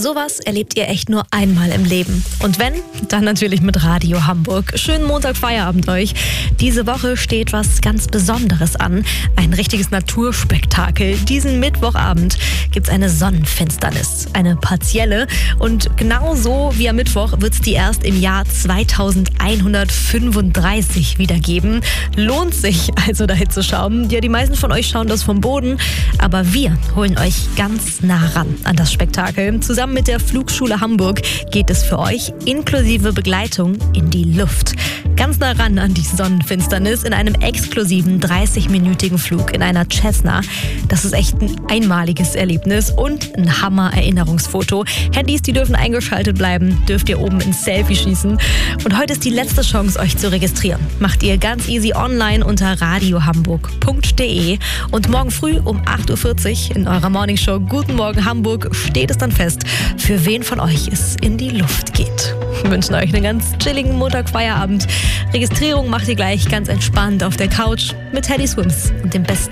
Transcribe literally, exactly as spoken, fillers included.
Sowas erlebt ihr echt nur einmal im Leben. Und wenn, dann natürlich mit Radio Hamburg. Schönen Montag Feierabend euch. Diese Woche steht was ganz Besonderes an. Ein richtiges Naturspektakel. Diesen Mittwochabend gibt's eine Sonnenfinsternis. Eine partielle. Und genau so wie am Mittwoch wird's die erst im Jahr zweitausendeinhundertfünfunddreißig wieder geben. Lohnt sich also dahin zu schauen. Ja, die meisten von euch schauen das vom Boden. Aber wir holen euch ganz nah ran an das Spektakel. Zusammen mit der Flugschule Hamburg geht es für euch inklusive Begleitung in die Luft. Ganz nah ran an die Sonnenfinsternis in einem exklusiven dreißig-minütigen Flug in einer Cessna. Das ist echt ein einmaliges Erlebnis und ein Hammer-Erinnerungsfoto. Handys, die dürfen eingeschaltet bleiben, dürft ihr oben ins Selfie schießen. Und heute ist die letzte Chance, euch zu registrieren. Macht ihr ganz easy online unter radiohamburg punkt de und morgen früh um acht Uhr vierzig in eurer Morningshow Guten Morgen Hamburg steht es dann fest, für wen von euch es in die Luft geht. Wir wünschen euch einen ganz chilligen Montagfeierabend. Registrierung macht ihr gleich ganz entspannt auf der Couch mit Teddy Swims und dem besten